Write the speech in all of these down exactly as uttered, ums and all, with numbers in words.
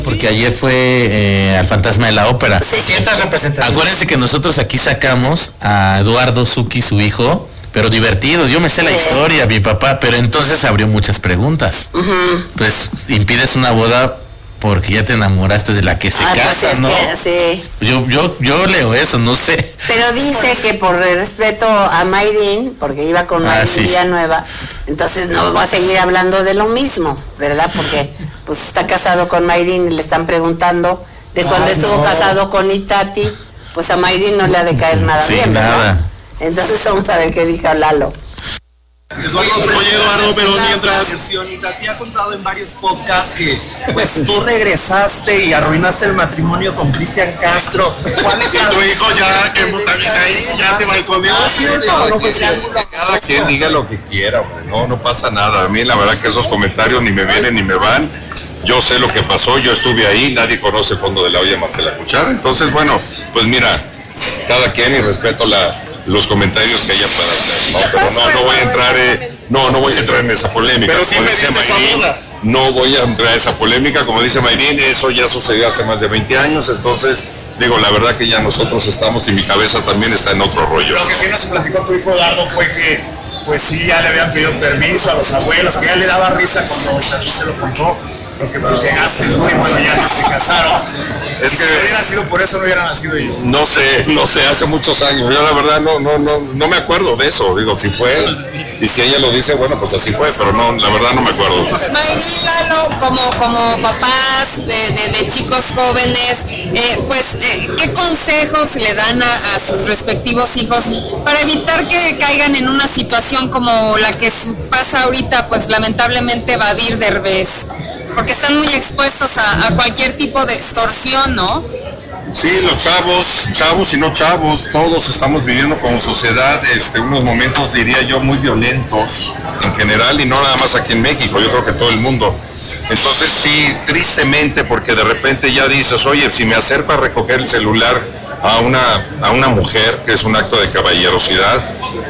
Porque ayer fue eh, al Fantasma de la Ópera. Ciertas representaciones. Acuérdense que nosotros aquí sacamos a Eduardo Zucchi, su hijo, pero divertido. Yo me sé la sí. historia, mi papá, pero entonces abrió muchas preguntas. Uh-huh. Pues impides una boda porque ya te enamoraste de la que se ah, casa, pues ¿no? Que, sí. Yo, yo, yo leo eso, no sé. Pero dice que por respeto a Mayrin, porque iba con Mayrin ah, sí. Villanueva, entonces no va a seguir hablando de lo mismo, ¿verdad? Porque pues está casado con Mayrin y le están preguntando de cuando ah, estuvo no. casado con Itati, pues a Mayrin no le ha de caer nada sí, bien, ¿verdad? Nada. Entonces vamos a ver qué dijo Lalo. Eduardo, oye Eduardo, pero mientras te ha contado en varios podcasts que pues tú regresaste y arruinaste el matrimonio con Cristian Castro. ¿Cuál es tu hijo ya que también ahí ya te balconeó? No, pues cada quien diga lo que quiera, hombre, no, no pasa nada. A mí la verdad que esos comentarios ni me vienen ni me van. Yo sé lo que pasó, yo estuve ahí, nadie conoce el fondo de la olla más que la cuchara. Entonces, bueno, pues mira, cada quien y respeto la los comentarios que ella pueda hacer, ¿no? Pero no, no voy a entrar, eh, no, no voy a entrar en esa polémica. Pero sí me dice Mayrin, no voy a entrar en esa polémica, como dice Mayrin, eso ya sucedió hace más de veinte años, entonces, digo, la verdad que ya nosotros estamos y mi cabeza también está en otro rollo. Lo que sí nos platicó tu hijo Eduardo fue que, pues sí, ya le habían pedido permiso a los abuelos, que ya le daba risa cuando se lo contó. Porque pues llegaste tú y bueno, ya se casaron. Es que si hubiera sido por eso no hubiera nacido yo. No sé, no sé, hace muchos años. Yo la verdad no, no, no, no me acuerdo de eso. Digo, si fue, y si ella lo dice, bueno, pues así fue, pero no, la verdad no me acuerdo. Mayrin, Lalo, como, como papás de, de, de chicos jóvenes, eh, pues, eh, ¿qué consejos le dan a, a sus respectivos hijos para evitar que caigan en una situación como la que pasa ahorita, pues lamentablemente Badir Derbez? Porque están muy expuestos a, a cualquier tipo de extorsión, ¿no? Sí, los chavos, chavos y no chavos, todos estamos viviendo como sociedad este, unos momentos, diría yo, muy violentos en general y no nada más aquí en México, yo creo que todo el mundo. Entonces sí, tristemente, porque de repente ya dices, oye, si me acerco a recoger el celular a una, a una mujer, que es un acto de caballerosidad,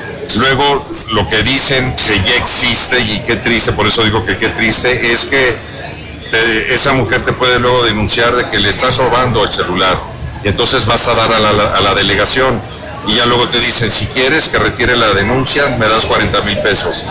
luego lo que dicen que ya existe, y qué triste, por eso digo que qué triste, es que Te, esa mujer te puede luego denunciar de que le estás robando el celular y entonces vas a dar a la, a la delegación y ya luego te dicen, si quieres que retire la denuncia me das cuarenta mil pesos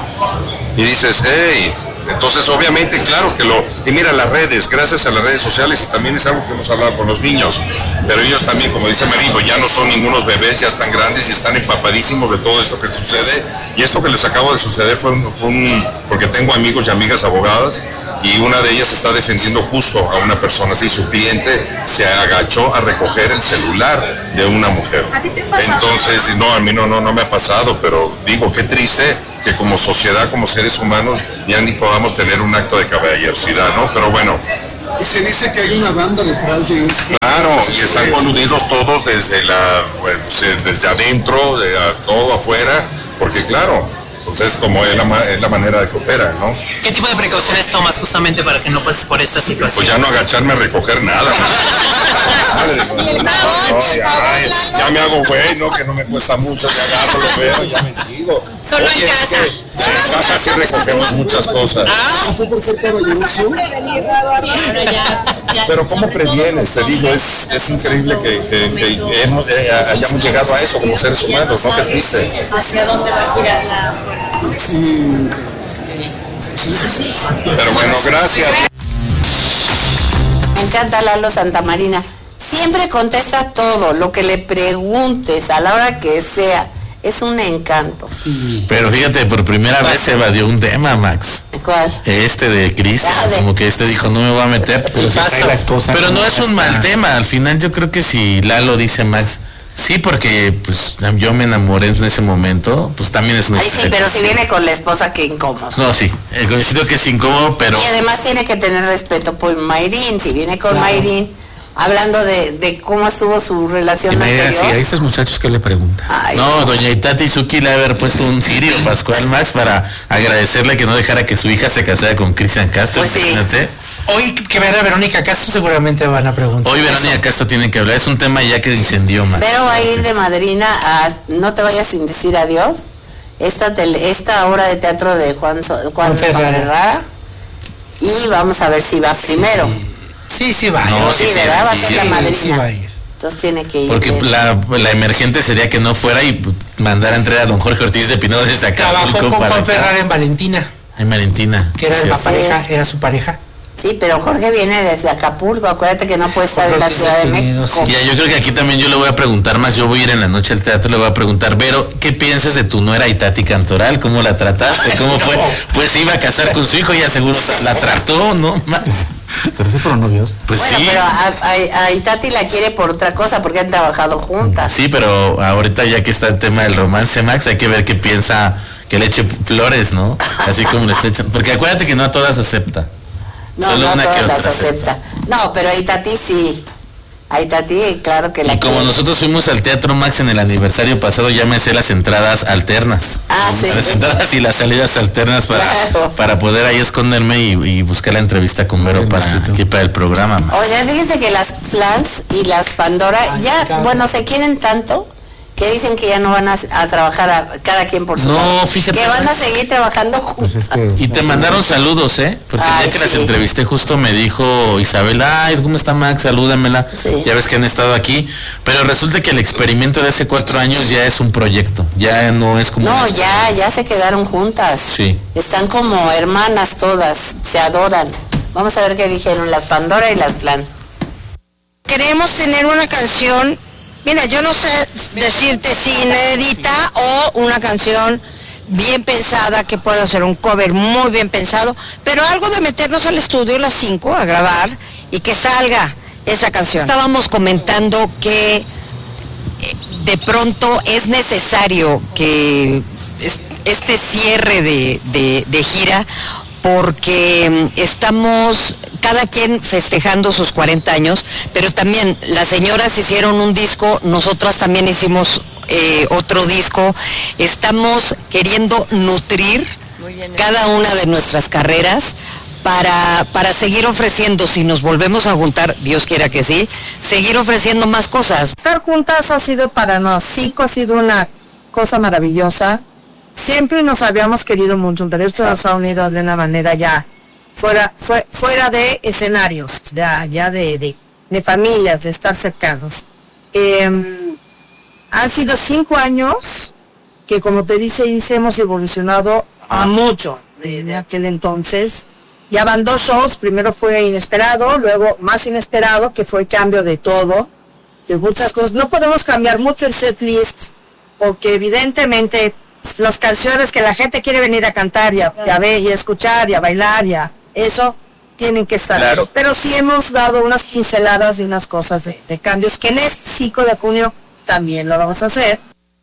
y dices, hey, entonces obviamente claro que lo, y mira las redes, gracias a las redes sociales, y también es algo que hemos hablado con los niños, pero ellos también, como dice Marino, ya no son ningunos bebés, ya están grandes y están empapadísimos de todo esto que sucede, y esto que les acabo de suceder fue un, fue un porque tengo amigos y amigas abogadas, y una de ellas está defendiendo justo a una persona así, su cliente se agachó a recoger el celular de una mujer. Entonces, no, a mí no, no, no me ha pasado, pero digo, qué triste que como sociedad, como seres humanos, ya ni podamos tener un acto de caballerosidad, ¿no? Pero bueno. Y se dice que hay una banda detrás de esto. Claro, y están coludidos todos desde la, pues, desde adentro, de a, todo afuera, porque claro, pues es como es la, es la manera de que opera, ¿no? ¿Qué tipo de precauciones tomas justamente para que no pases por esta situación? Pues ya no agacharme a recoger nada. Madre, no, no, no, ya, ya me hago güey, ¿no? Que no me cuesta mucho, me agarro, lo veo, ya me sigo. Solo Oye, en casa. Es que en casa sí recogemos muchas cosas. ¿A tú por ser caballeroso? Sí, pero ya, ya. Pero ¿cómo previenes? Te digo, es, es increíble que, que, que hemos, eh, hayamos llegado a eso como seres humanos, ¿no? Qué triste. ¿Hacia dónde va a girar la fuerza? Sí. Pero bueno, gracias. Me encanta Lalo Santamarina. Siempre contesta todo, lo que le preguntes, a la hora que sea. Es un encanto. Sí. Pero fíjate, por primera vez se evadió un tema, Max. ¿Cuál? Este de Cristian, Ah, de... como que este dijo, no me voy a meter. Pero, si la esposa, pero no es un mal tema. Al final yo creo que si Lalo dice, Max, sí, porque pues yo me enamoré en ese momento, pues también es una Ay, sí, pero si viene con la esposa, qué incómodo. No, sí, eh, coincido que es incómodo, pero... Y además tiene que tener respeto por Mayrin, si viene con claro. Mayrin, hablando de, de cómo estuvo su relación anterior. Sí, a estos muchachos que le preguntan. Ay, no, no, doña Itati Zucchi le ha haber puesto un cirio Pascual Max para agradecerle que no dejara que su hija se casara con Cristian Castro, pues imagínate. Sí. Hoy que ver a Verónica Castro seguramente van a preguntar. Hoy Verónica Castro tiene que hablar, es un tema ya que incendió más. Pero va a ir de madrina a No te vayas sin decir adiós, esta tele, esta obra de teatro de Juan, so, Juan, Juan Ferrara, y vamos a ver si va sí, primero. Sí. Sí, sí va. No, sí, sí, ¿verdad? Va a sí, ser sí, la sí, madrina. sí va a ir. Entonces tiene que ir. Porque él. la, la emergente sería que no fuera y mandar a entrar a don Jorge Ortiz de Pino desde acá. Trabajó con Juan Ferrara en Valentina. En Valentina. Que era sí, la sí. pareja, era su pareja. Sí, pero Jorge viene desde Acapulco, acuérdate que no puede estar en la Ciudad de México. Ya, yo creo que aquí también yo le voy a preguntar más, yo voy a ir en la noche al teatro, le voy a preguntar, Vero, ¿qué piensas de tu nuera Itati Cantoral? ¿Cómo la trataste? ¿Cómo fue? Pues se iba a casar con su hijo y ya seguro la trató, ¿no? Más. Pero sí fueron novios. Pues Bueno, sí. pero a, a, a Itati la quiere por otra cosa, porque han trabajado juntas. Sí, pero ahorita ya que está el tema del romance, Max, hay que ver qué piensa, que le eche flores, ¿no? Así como le está echando. Porque acuérdate que no a todas acepta. No, Solo no una todas que las otra acepta. No, pero a Itati sí. A Itati, claro que la Y como quiere. nosotros fuimos al Teatro Max en el aniversario pasado, ya me sé las entradas alternas. Ah, sí. Las entradas y las salidas alternas para, Claro. para poder ahí esconderme y, y buscar la entrevista con Vero para, aquí para el programa. Max. Oye, fíjense que las Flans y las Pandora Ay, ya, claro. bueno, se quieren tanto que dicen que ya no van a, a trabajar a, cada quien por su No, lado. fíjate, Que van a Max. seguir trabajando juntos. Pues es que, Y te mandaron saludos, ¿eh? Porque el Ay, día que las sí. entrevisté justo me dijo Isabel, ay, ¿cómo está Max? Salúdamela. Sí. Ya ves que han estado aquí. Pero resulta que el experimento de hace cuatro años ya es un proyecto. Ya no es como... No, una- ya, ya se quedaron juntas. Sí. Están como hermanas todas, se adoran. Vamos a ver qué dijeron las Pandora y las Flans. Queremos tener una canción, mira, yo no sé decirte si inédita o una canción bien pensada, que pueda ser un cover muy bien pensado, pero algo de meternos al estudio a las cinco a grabar y que salga esa canción. Estábamos comentando que eh, de pronto es necesario que es- este cierre de, de- de gira, porque mm, estamos cada quien festejando sus cuarenta años, pero también las señoras hicieron un disco, nosotras también hicimos eh, otro disco, estamos queriendo nutrir cada una de nuestras carreras para, para seguir ofreciendo, si nos volvemos a juntar, Dios quiera que sí, seguir ofreciendo más cosas. Estar juntas ha sido para nosotros, cinco ha sido una cosa maravillosa. Siempre nos habíamos querido mucho, pero esto nos ha unido de una manera ya fuera, fue, fuera de escenarios, ya, ya de, de, de familias, de estar cercanos. Eh, han sido cinco años que, como te dice, Ilse, hemos evolucionado a mucho de, de aquel entonces. Ya van dos shows, primero fue inesperado, luego más inesperado, que fue cambio de todo, de muchas cosas. No podemos cambiar mucho el set list, porque evidentemente las canciones que la gente quiere venir a cantar y a, y a ver y a escuchar y a bailar y a eso tienen que estar. Claro. Pero sí hemos dado unas pinceladas y unas cosas de, de cambios que en este cinco de junio también lo vamos a hacer.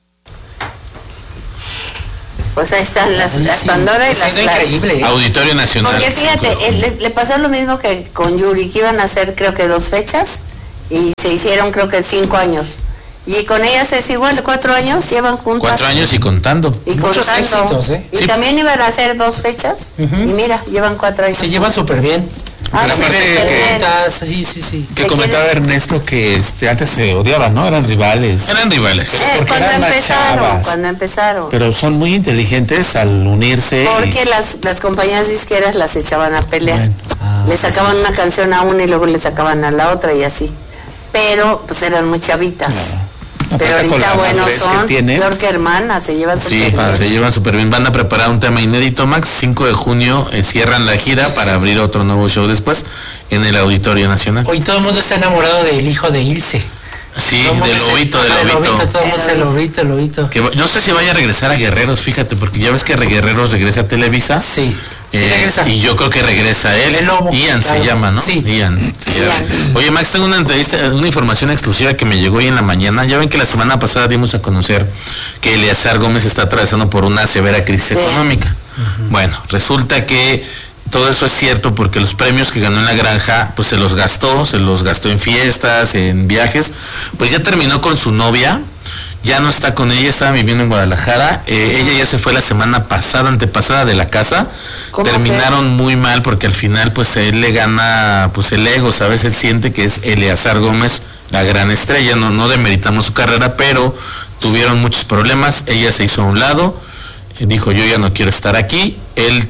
Pues ahí están las, las Pandora y Está las siendo Flans. increíble. ¿eh? Auditorio Nacional. Porque cinco de fíjate, junio. eh, le, le pasó lo mismo que con Yuri, que iban a hacer creo que dos fechas y se hicieron creo que cinco años. Y con ellas es igual, cuatro años llevan juntas. Cuatro años y contando. Y Muchos contando. éxitos, ¿eh? Y Sí. también iban a hacer dos fechas. Ujú. Y mira, llevan cuatro años. Se llevan súper bien. Ah, Pero sí, aparte súper que- bien. Juntas, sí, sí, sí. Que ¿Qué comentaba quieren? Ernesto que este, antes se odiaban, ¿no? Eran rivales. Eran rivales. Eh, porque cuando eran más empezaron, chavas. cuando empezaron. Pero son muy inteligentes al unirse. y- Porque las, las compañías disqueras las echaban a pelear. Bueno. Ah. Le sacaban una canción a una y luego le sacaban a la otra y así. Pero pues eran muy chavitas. Pero Aparte, con ahorita la bueno madurez que son tienen. peor que hermanas, se llevan Sí, súper bien. se llevan súper bien. Van a preparar un tema inédito, Max. cinco de junio eh, cierran la gira para abrir otro nuevo show después en el Auditorio Nacional. Hoy todo el mundo está enamorado del hijo de Ilse. Sí, Todo el mundo del está- lobito, del Ajá, lobito. Todo el mundo dice lobito, lobito. Que va- no sé si vaya a regresar a Guerreros, fíjate, porque ya ves que Guerreros regresa a Televisa. Sí, sí Eh, regresa. Y yo creo que regresa él. El lobo, Ian claro. se llama, ¿no? Sí. Ian. se llama. Ian. Oye, Max, tengo una entrevista, una información exclusiva que me llegó hoy en la mañana. Ya ven que la semana pasada dimos a conocer que Eleazar Gómez está atravesando por una severa crisis Sí. económica. Bueno, resulta que todo eso es cierto porque los premios que ganó en la granja, pues se los gastó, se los gastó en fiestas, en viajes. Pues ya terminó con su novia. Ya no está con ella, estaba viviendo en Guadalajara. Eh, ella ya se fue la semana pasada, antepasada de la casa. ¿Cómo Terminaron muy mal porque al final pues él le gana pues el ego, ¿sabes? Él siente que es Eleazar Gómez la gran estrella. No, no demeritamos su carrera, pero tuvieron muchos problemas. Ella se hizo a un lado, eh, dijo yo ya no quiero estar aquí. Él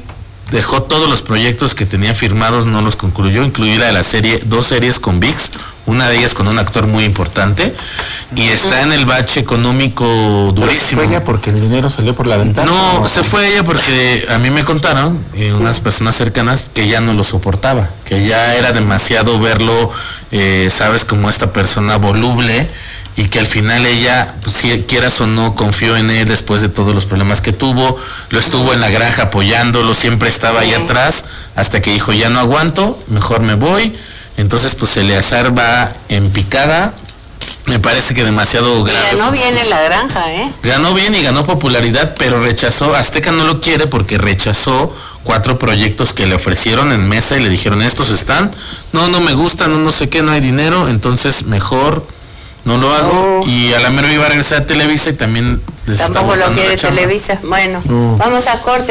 dejó todos los proyectos que tenía firmados, no los concluyó, incluida la serie, dos series con V I X, una de ellas con un actor muy importante, y está en el bache económico durísimo. ¿Se fue ella porque el dinero salió por la ventana? No, ¿o? Se fue ella porque a mí me contaron, eh, unas personas cercanas, que ya no lo soportaba, que ya era demasiado verlo, eh, sabes, como esta persona voluble, y que al final ella, pues, si quieras o no, confió en él después de todos los problemas que tuvo, lo estuvo en la granja apoyándolo, siempre estaba ahí atrás, hasta que dijo, ya no aguanto, mejor me voy. Entonces pues Eleazar va en picada, me parece que demasiado grave. Y ganó bien en la granja, ¿eh? Ganó bien y ganó popularidad, pero rechazó, Azteca no lo quiere porque rechazó cuatro proyectos que le ofrecieron en mesa y le dijeron, estos están, no, no me gustan, no, no sé qué, no hay dinero, entonces mejor no lo hago, oh. Y a la mero iba a regresar a Televisa y también les tampoco lo quiere Televisa. Bueno, oh. Vamos a corte.